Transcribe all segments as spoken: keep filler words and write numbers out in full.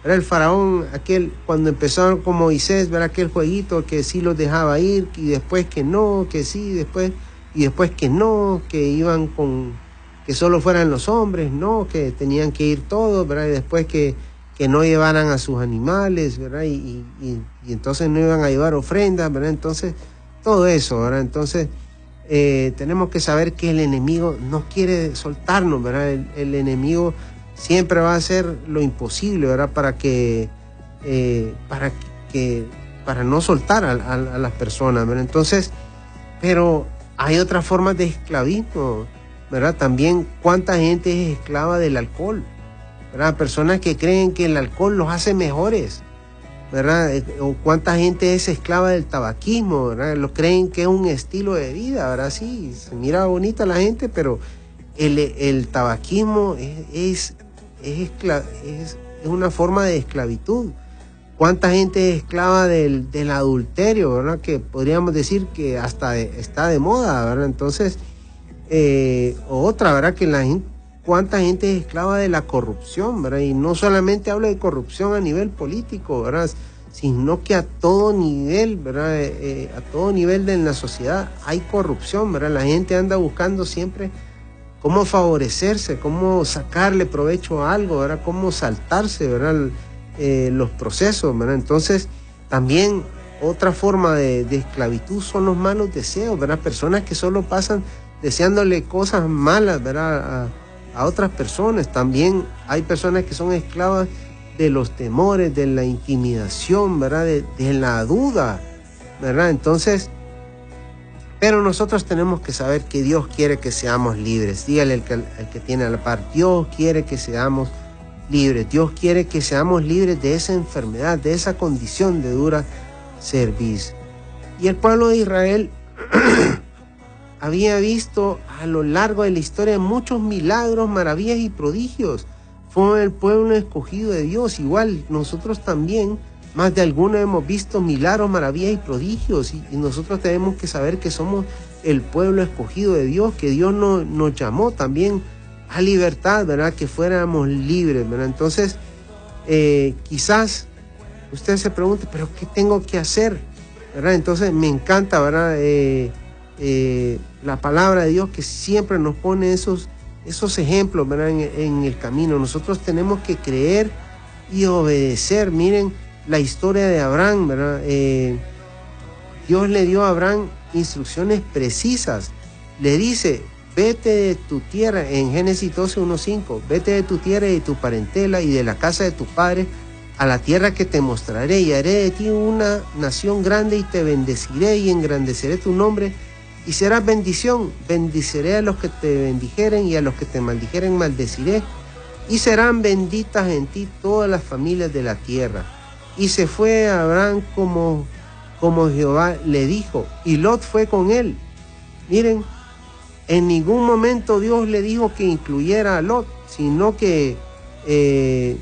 ¿verdad? El faraón, aquel, cuando empezaron con Moisés, ¿verdad? Aquel jueguito que sí los dejaba ir, y después que no, que sí, después, y después que no, que iban con, que solo fueran los hombres, no, que tenían que ir todos, ¿verdad? Y después que, que no llevaran a sus animales, ¿verdad? Y, y, y, y entonces no iban a llevar ofrendas, ¿verdad? Entonces, todo eso, ¿verdad? Entonces, eh, tenemos que saber que el enemigo no quiere soltarnos, ¿verdad? El, el enemigo siempre va a hacer lo imposible, ¿verdad? Para que, eh, para que, para no soltar a, a, a las personas, ¿verdad? Entonces, pero hay otras formas de esclavismo, ¿verdad? También, ¿cuánta gente es esclava del alcohol? ¿Verdad? Personas que creen que el alcohol los hace mejores, ¿verdad? O cuánta gente es esclava del tabaquismo, ¿verdad? Lo creen que es un estilo de vida, ¿verdad? Sí, se mira bonita la gente, pero el, el tabaquismo es, es, es, escla, es, es una forma de esclavitud. ¿Cuánta gente es esclava del, del adulterio, ¿verdad? Que podríamos decir que hasta de, está de moda, ¿verdad? Entonces, eh, otra, ¿verdad? Que la gente, ¿cuánta gente es esclava de la corrupción, ¿verdad? Y no solamente hablo de corrupción a nivel político, ¿verdad? Sino que a todo nivel, ¿verdad? Eh, a todo nivel de la sociedad hay corrupción, ¿verdad? La gente anda buscando siempre cómo favorecerse, cómo sacarle provecho a algo, ¿verdad? Cómo saltarse, ¿verdad? Eh, los procesos, ¿verdad? Entonces, también otra forma de, de esclavitud son los malos deseos, ¿verdad? Personas que solo pasan deseándole cosas malas, ¿verdad? A, a otras personas. También hay personas que son esclavas de los temores, de la intimidación, ¿verdad? De, de la duda, ¿verdad? Entonces, pero nosotros tenemos que saber que Dios quiere que seamos libres. Dígale al que, al que tiene a la par, Dios quiere que seamos libres. Dios quiere que seamos libres de esa enfermedad, de esa condición de dura cerviz. Y el pueblo de Israel había visto a lo largo de la historia muchos milagros, maravillas y prodigios. Fue el pueblo escogido de Dios. Igual nosotros también, más de algunos hemos visto milagros, maravillas y prodigios. Y, y nosotros tenemos que saber que somos el pueblo escogido de Dios, que Dios no, nos llamó también a libertad, ¿verdad? Que fuéramos libres, ¿verdad? Entonces, eh, quizás usted se pregunte, ¿pero qué tengo que hacer? ¿Verdad? Entonces, me encanta, ¿verdad? Eh, eh, la palabra de Dios que siempre nos pone esos, esos ejemplos, ¿verdad? En, en el camino. Nosotros tenemos que creer y obedecer. Miren la historia de Abraham, ¿verdad? Eh, Dios le dio a Abraham instrucciones precisas. Le dice, vete de tu tierra, en Génesis doce, uno, cinco, vete de tu tierra y de tu parentela y de la casa de tu padre a la tierra que te mostraré, y haré de ti una nación grande y te bendeciré y engrandeceré tu nombre y serás bendición. Bendiciré a los que te bendijeren y a los que te maldijeren maldeciré, y serán benditas en ti todas las familias de la tierra. Y se fue a Abraham como, como Jehová le dijo, y Lot fue con él. Miren, en ningún momento Dios le dijo que incluyera a Lot, sino que eh,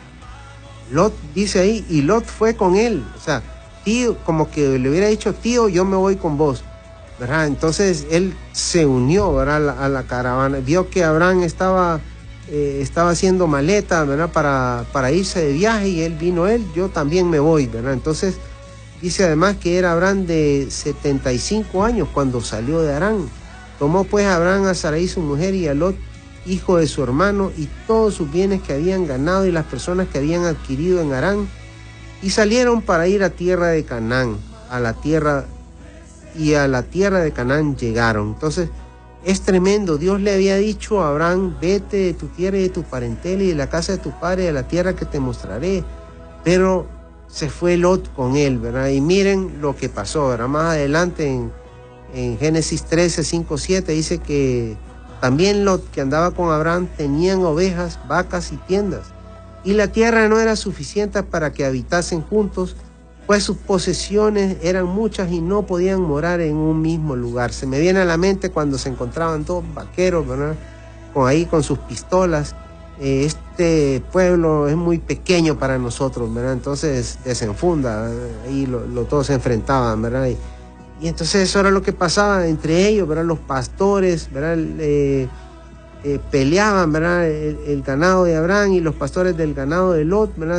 Lot dice ahí, y Lot fue con él. O sea, tío, como que le hubiera dicho, tío, yo me voy con vos, ¿verdad? Entonces él se unió, ¿verdad? A la, a la caravana. Vio que Abraham estaba, eh, estaba haciendo maleta, ¿verdad? Para, para irse de viaje, y él vino él, yo también me voy, ¿verdad? Entonces dice además que era Abraham de setenta y cinco años cuando salió de Harán. Tomó pues Abraham a Sarai su mujer y a Lot, hijo de su hermano, y todos sus bienes que habían ganado y las personas que habían adquirido en Harán, y salieron para ir a tierra de Canaán, a la tierra, y a la tierra de Canaán llegaron. Entonces, es tremendo. Dios le había dicho a Abraham, vete de tu tierra y de tu parentela y de la casa de tu padre a la tierra que te mostraré. Pero se fue Lot con él, ¿verdad? Y miren lo que pasó, ¿verdad? Más adelante en En Génesis trece, cinco, siete dice que también Lot, que andaba con Abraham, tenían ovejas, vacas y tiendas, y la tierra no era suficiente para que habitasen juntos, pues sus posesiones eran muchas y no podían morar en un mismo lugar. Se me viene a la mente cuando se encontraban dos vaqueros, ¿verdad? Con ahí con sus pistolas. Eh, este pueblo es muy pequeño para nosotros, ¿verdad? Entonces desenfunda, ¿verdad? Ahí los lo, todos se enfrentaban, ¿verdad? Y, Y entonces eso era lo que pasaba entre ellos, ¿verdad? Los pastores, ¿verdad? Eh, eh, peleaban, ¿verdad? El, el ganado de Abraham y los pastores del ganado de Lot, ¿verdad?